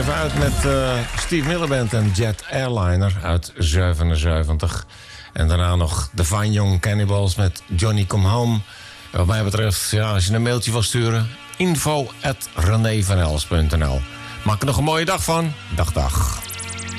even uit met Steve Miller Band en Jet Airliner uit 77. En daarna nog The Fine Young Cannibals met Johnny Come Home. Wat mij betreft, ja, als je een mailtje wil sturen, info@renévanels.nl. Maak er nog een mooie dag van. Dag, dag.